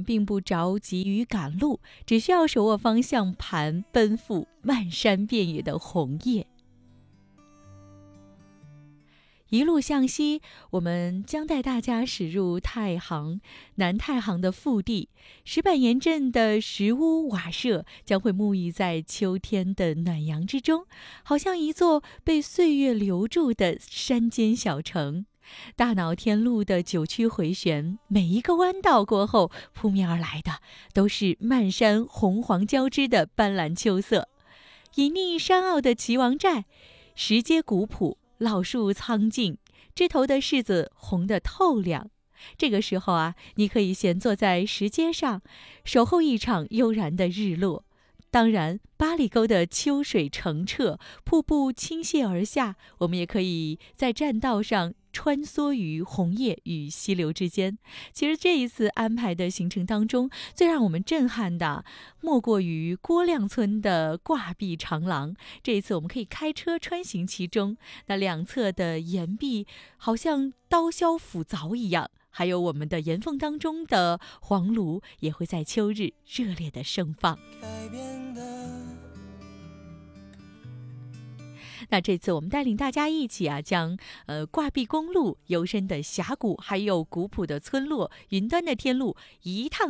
们并不着急于赶路，只需要手握方向盘，奔赴漫山遍野的红叶。一路向西，我们将带大家驶入太行，南太行的腹地。石板岩镇的石屋瓦舍将会沐浴在秋天的暖阳之中，好像一座被岁月留住的山间小城。大闹天路的九曲回旋，每一个弯道过后，扑面而来的都是漫山红黄交织的斑斓秋色。隐匿山坳的岐王寨，石阶古朴，老树苍劲，枝头的柿子红得透亮。这个时候啊，你可以闲坐在石阶上，守候一场悠然的日落。当然，八里沟的秋水澄澈，瀑布倾泻而下，我们也可以在栈道上穿梭于红叶与溪流之间。其实这一次安排的行程当中，最让我们震撼的莫过于郭亮村的挂壁长廊。这一次我们可以开车穿行其中，那两侧的岩壁好像刀削斧凿一样，还有我们的岩缝当中的黄芦也会在秋日热烈的盛放。那这次我们带领大家一起将挂壁公路、幽深的峡谷，还有古朴的村落、云端的天路一趟